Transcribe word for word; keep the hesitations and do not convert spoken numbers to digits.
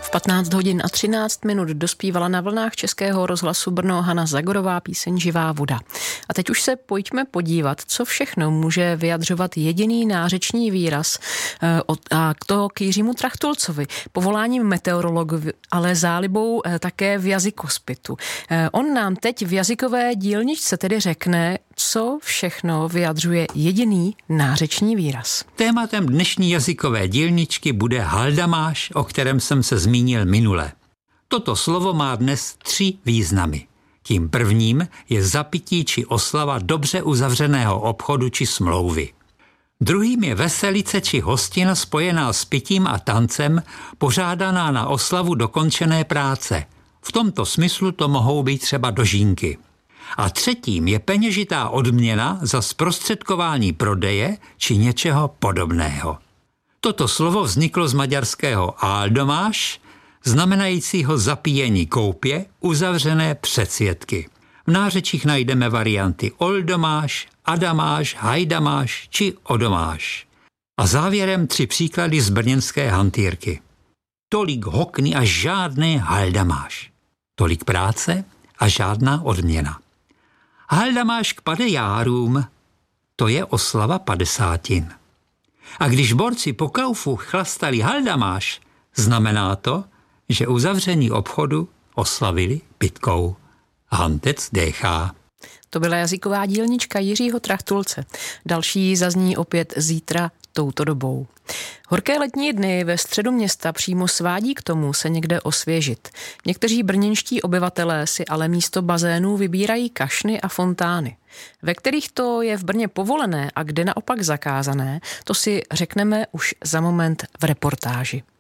patnáct hodin a třináct minut dospívala na vlnách Českého rozhlasu Brno Hana Zagorová píseň Živá voda. A teď už se pojďme podívat, co všechno může vyjadřovat jediný nářeční výraz a k toho k Jiřímu Trachtulcovi, povoláním meteorologu, ale zálibou také v jazykospitu. On nám teď v jazykové dílničce tedy řekne, co všechno vyjadřuje jediný nářeční výraz. Tématem dnešní jazykové dílničky bude haldamáš, o kterém jsem se zmínil minule. Toto slovo má dnes tři významy. Tím prvním je zapití či oslava dobře uzavřeného obchodu či smlouvy. Druhým je veselice či hostina spojená s pitím a tancem, pořádaná na oslavu dokončené práce. V tomto smyslu to mohou být třeba dožínky. A třetím je peněžitá odměna za zprostředkování prodeje či něčeho podobného. Toto slovo vzniklo z maďarského áldomáš, znamenajícího zapíjení koupě, uzavřené před svědky. V nářečích najdeme varianty oldomáš, adamáš, hajdamáš či odomáš. A závěrem tři příklady z brněnské hantýrky. Tolik hokny a žádné haldamáš. Tolik práce a žádná odměna. Haldamáš k padejárům, to je oslava padesátin. A když borci po kaufu chlastali haldamáš, znamená to, že uzavření obchodu oslavili pitkou. Hantec déchá. To byla jazyková dílnička Jiřího Trachtulce. Další zazní opět zítra touto dobou. Horké letní dny ve středu města přímo svádí k tomu se někde osvěžit. Někteří brněnští obyvatelé si ale místo bazénů vybírají kašny a fontány. Ve kterých to je v Brně povolené a kde naopak zakázané, to si řekneme už za moment v reportáži.